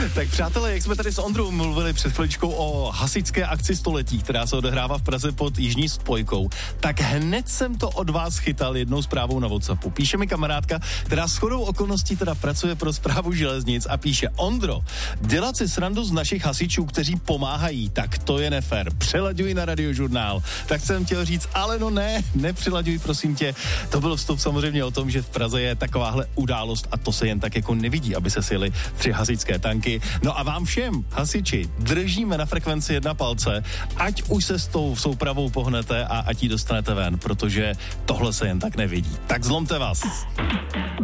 Tak přátelé, jak jsme tady s Ondrou mluvili před chviličkou o hasičské akci století, která se odehrává v Praze pod Jižní spojkou, tak hned jsem to od vás chytal jednou zprávou na WhatsAppu. Píše mi kamarádka, která shodou okolností teda pracuje pro Správu železnic a píše: Ondro, dělat si srandu z našich hasičů, kteří pomáhají, tak to je nefér. Přelaďuj na Radiožurnál. Tak jsem chtěl říct, ale no ne, nepřelaďuj, prosím tě. To byl vstup samozřejmě o tom, že v Praze je takováhle událost a to se jen tak jako nevidí, aby se sjeli 3 hasičské tanky. No a vám všem, hasiči, držíme na frekvenci 1 palce, ať už se s tou soupravou pohnete a ať ji dostanete ven, protože tohle se jen tak nevidí. Tak zlomte vás.